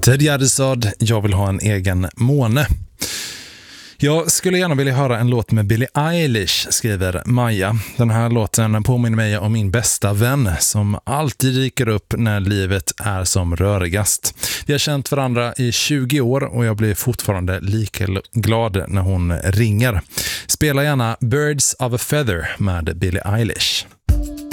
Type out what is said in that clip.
Ted Gärdestad, jag vill ha en egen måne. Jag skulle gärna vilja höra en låt med Billie Eilish, skriver Maja. Den här låten påminner mig om min bästa vän som alltid dyker upp när livet är som rörigast. Vi har känt varandra i 20 år och jag blir fortfarande lika glad när hon ringer. Spela gärna Birds of a Feather med Billie Eilish.